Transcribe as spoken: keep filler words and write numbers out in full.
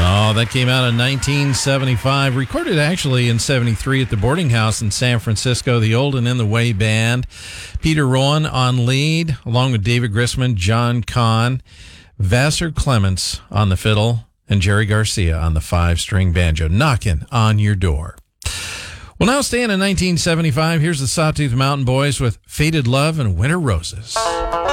Oh, that came out in nineteen seventy-five. Recorded actually in seventy-three at the boarding house in San Francisco. The Old and In the Way Band. Peter Rowan on lead, along with David Grisman, John Kahn, Vassar Clements on the fiddle, and Jerry Garcia on the five-string banjo. Knocking on Your Door. Well, now staying in nineteen seventy-five, here's the Sawtooth Mountain Boys with Faded Love and Winter Roses.